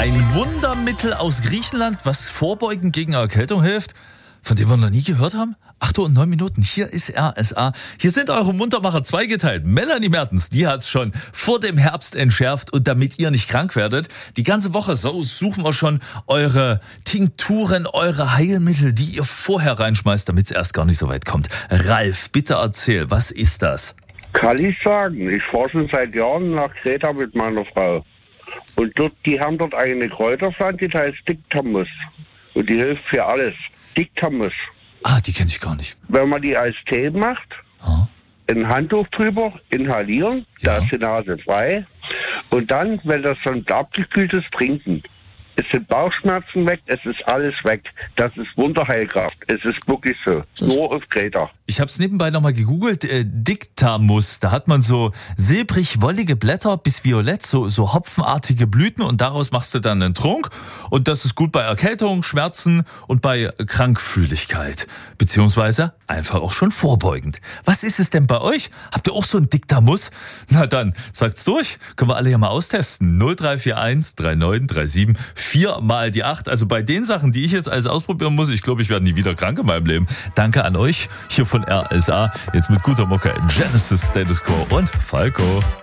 Ein Wundermittel aus Griechenland, was vorbeugend gegen Erkältung hilft, von dem wir noch nie gehört haben? 8:09. Hier ist RSA. Hier sind eure Muntermacher zweigeteilt. Melanie Mertens, die hat's schon vor dem Herbst entschärft. Und damit ihr nicht krank werdet, die ganze Woche so suchen wir schon eure Tinkturen, eure Heilmittel, die ihr vorher reinschmeißt, damit es erst gar nicht so weit kommt. Ralf, bitte erzähl, was ist das? Kann ich sagen. Ich fahre schon seit Jahren nach Kreta mit meiner Frau. Und die haben dort eine Kräuterpflanze, die heißt Dictamus. Und die hilft für alles. Dictamus. Ah, die kenne ich gar nicht. Wenn man die als Tee macht, ein Handtuch drüber, inhalieren, Ja. da ist die Nase frei. Und dann, wenn das dann abgekühlt ist, trinken. Es sind Bauchschmerzen weg, es ist alles weg. Das ist Wunderheilkraft. Es ist wirklich so. Nur auf Kreta. Ich habe es nebenbei nochmal gegoogelt. Dictamus, da hat man so silbrig-wollige Blätter bis violett, so hopfenartige Blüten und daraus machst du dann einen Trunk. Und das ist gut bei Erkältung, Schmerzen und bei Krankfühligkeit. Beziehungsweise einfach auch schon vorbeugend. Was ist es denn bei euch? Habt ihr auch so ein Dictamus? Na dann, sagt's durch. Können wir alle ja mal austesten. 0341 3937 4 mal die 8. Also bei den Sachen, die ich jetzt alles ausprobieren muss, ich glaube, ich werde nie wieder krank in meinem Leben. Danke an euch hier von RSA. Jetzt mit guter Mucke Genesis, Status Quo und Falco.